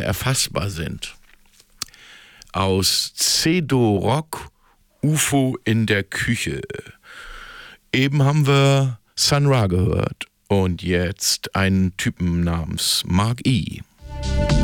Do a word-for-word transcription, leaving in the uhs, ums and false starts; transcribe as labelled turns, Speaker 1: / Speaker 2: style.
Speaker 1: erfassbar sind. Aus Cedo Rock, U F O in der Küche. Eben haben wir Sun Ra gehört und jetzt einen Typen namens Mark E.